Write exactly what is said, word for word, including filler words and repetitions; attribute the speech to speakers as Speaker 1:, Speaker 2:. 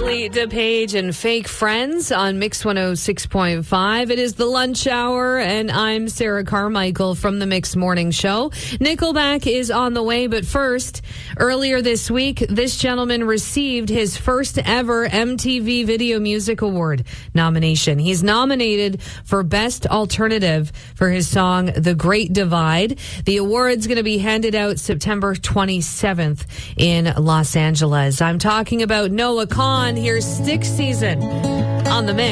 Speaker 1: Carly DePage and Fake Friends on Mix one oh six point five. It is the lunch hour, and I'm Sarah Carmichael from the Mix Morning Show. Nickelback is on the way, but first, earlier this week, this gentleman received his first ever M T V Video Music Award nomination. He's nominated for Best Alternative for his song The Great Divide. The award's going to be handed out September twenty-seventh in Los Angeles. I'm talking about Noah Kahan. Here's Stick Season on the Mix.